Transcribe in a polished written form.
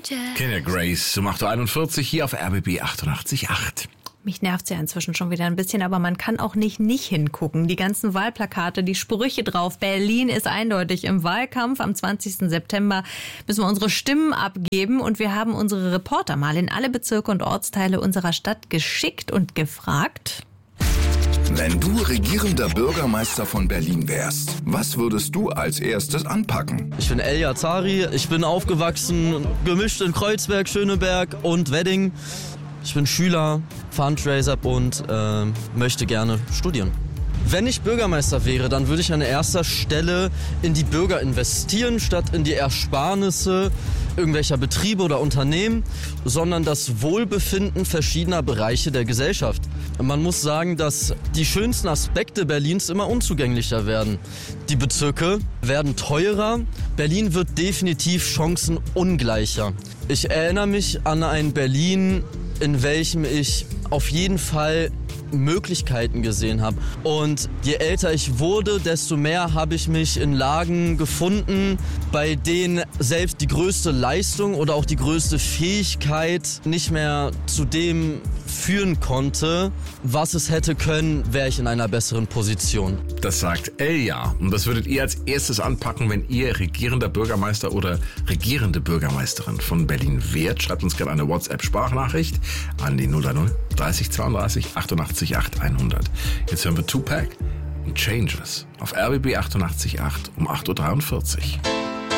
Kenya Grace um 8.41 Uhr hier auf RBB 88.8. Mich nervt's ja inzwischen schon wieder ein bisschen, aber man kann auch nicht hingucken. Die ganzen Wahlplakate, die Sprüche drauf. Berlin ist eindeutig im Wahlkampf. Am 20. September müssen wir unsere Stimmen abgeben. Und wir haben unsere Reporter mal in alle Bezirke und Ortsteile unserer Stadt geschickt und gefragt: Wenn du regierender Bürgermeister von Berlin wärst, was würdest du als erstes anpacken? Ich bin Elia Zari, ich bin aufgewachsen, gemischt in Kreuzberg, Schöneberg und Wedding. Ich bin Schüler, Fundraiser und möchte gerne studieren. Wenn ich Bürgermeister wäre, dann würde ich an erster Stelle in die Bürger investieren, statt in die Ersparnisse irgendwelcher Betriebe oder Unternehmen, sondern das Wohlbefinden verschiedener Bereiche der Gesellschaft. Man muss sagen, dass die schönsten Aspekte Berlins immer unzugänglicher werden. Die Bezirke werden teurer, Berlin wird definitiv chancenungleicher. Ich erinnere mich an ein Berlin, in welchem ich auf jeden Fall Möglichkeiten gesehen habe. Und je älter ich wurde, desto mehr habe ich mich in Lagen gefunden, bei denen selbst die größte Leistung oder auch die größte Fähigkeit nicht mehr zu dem führen konnte, was es hätte können, wäre ich in einer besseren Position. Das sagt Elia. Und das würdet ihr als erstes anpacken, wenn ihr regierender Bürgermeister oder regierende Bürgermeisterin von Berlin wärt. Schreibt uns gerne eine WhatsApp-Sprachnachricht an die 030 30 32 88 8 100. Jetzt hören wir Tupac und Changes auf RBB 88.8 um 8.43 Uhr.